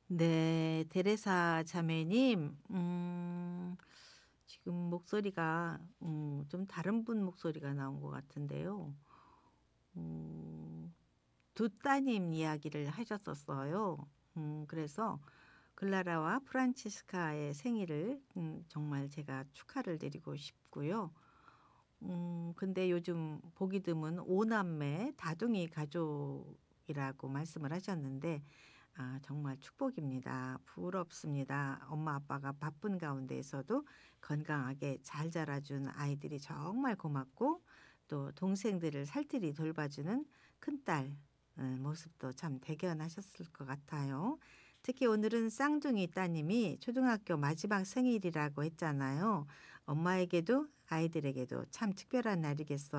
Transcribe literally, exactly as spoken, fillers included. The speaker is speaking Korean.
네. 테레사 자매님 음 지금 목소리가 음 좀 다른 분 목소리가 나온 것 같은데요. 음 두 따님 이야기를 하셨었어요. 음 그래서 클라라와 프란치스카의 생일을 음 정말 제가 축하를 드리고 싶고요. 음 근데 요즘 보기 드문 오 남매 다둥이 가족이라고 말씀을 하셨는데 아 정말 축복입니다. 부럽습니다. 엄마 아빠가 바쁜 가운데에서도 건강하게 잘 자라 준 아이들이 정말 고맙고 또 동생들을 살뜰히 돌봐주는 큰딸 어 모습도 참 대견하셨을 것 같아요. 특히 오늘은 쌍둥이 따님이 초등학교 마지막 생일이라고 했잖아요. 엄마에게도 아이들에게도 참 특별한 날이겠어요.